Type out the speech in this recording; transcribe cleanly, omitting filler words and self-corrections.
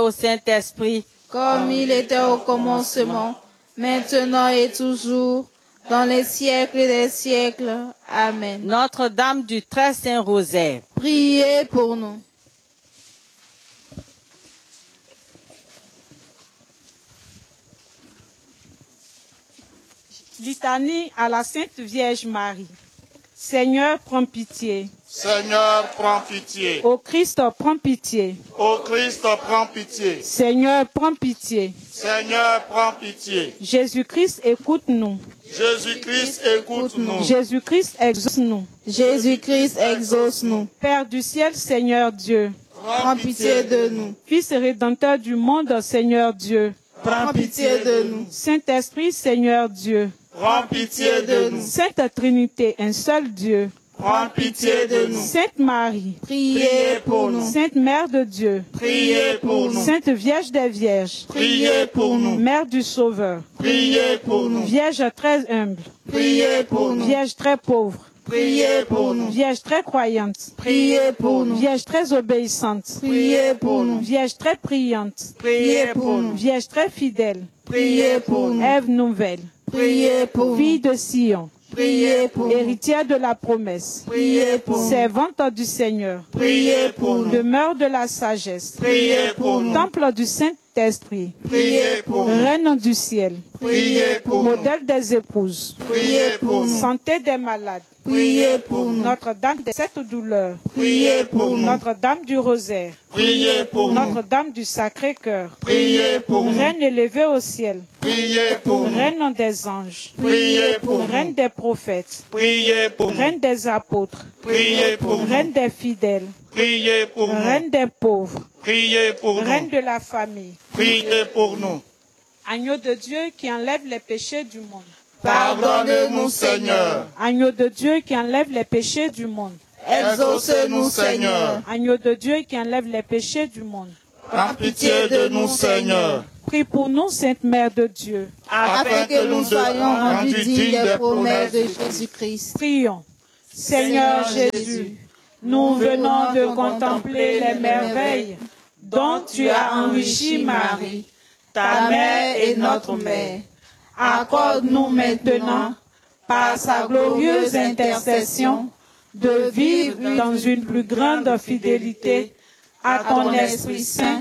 au Saint-Esprit, comme il était au commencement, maintenant et toujours, dans les siècles des siècles. Amen. Notre-Dame du Très Saint Rosaire, Priez pour nous. Litanie à la Sainte Vierge Marie. Seigneur, prends pitié. Seigneur, prends pitié. Ô Christ, prends pitié. Ô Christ, prends pitié. Seigneur, prends pitié. Seigneur, prends pitié. Jésus-Christ, écoute-nous. Jésus-Christ, écoute-nous. Jésus-Christ, exauce-nous. Jésus-Christ, exauce-nous. Père du ciel, Seigneur Dieu. Prends pitié de nous. Fils et rédempteur du monde, Seigneur Dieu. Prends pitié de nous. Saint-Esprit, Seigneur Dieu. Prends pitié de nous. Sainte Trinité, un seul Dieu. Prends pitié de nous. Sainte Marie. Priez pour nous. Sainte Mère de Dieu. Priez pour nous. Sainte Vierge des Vierges. Priez pour nous. Mère du Sauveur. Priez pour nous. Vierge très humble. Priez pour nous. Vierge très pauvre. Priez pour nous. Vierge très croyante. Priez pour nous. Vierge très obéissante. Priez pour nous. Vierge très priante. Priez pour nous. Vierge très fidèle. Priez pour nous. Ève nouvelle. Priez pour nous. Fille de Sion. Priez pour nous. Héritière de la promesse. Priez pour nous. Servante du Seigneur. Priez pour nous. Demeure de la sagesse. Priez pour nous. Temple du Saint-Esprit. Priez pour nous. Reine du ciel. Priez pour nous. Modèle des épouses. Priez pour nous. Santé des malades. Priez pour nous. Notre-Dame des sept douleurs. Priez pour nous. Notre-Dame du rosaire. Priez pour nous. Notre-Dame du Sacré-Cœur. Priez pour nous. Reine élevée au ciel. Priez pour nous. Reine des anges. Priez pour nous. Reine des prophètes. Priez pour nous. Reine des apôtres. Priez pour nous. Reine des fidèles. Priez pour nous. Reine des pauvres. Priez pour Reine nous. de la famille. Priez pour nous. Agneau de Dieu qui enlève les péchés du monde. Pardonnez-nous, Seigneur. Agneau de Dieu qui enlève les péchés du monde. Exaucez-nous, Seigneur. Agneau de Dieu qui enlève les péchés du monde. Prends pitié de nous, Seigneur. Prie pour nous, Sainte Mère de Dieu. Afin que nous soyons rendus dignes des promesses de Jésus-Christ. Prions. Seigneur Jésus, nous venons de contempler les merveilles dont tu as enrichi Marie, ta mère et notre mère. Accorde-nous maintenant, par sa glorieuse intercession, de vivre dans une plus grande fidélité à ton Esprit Saint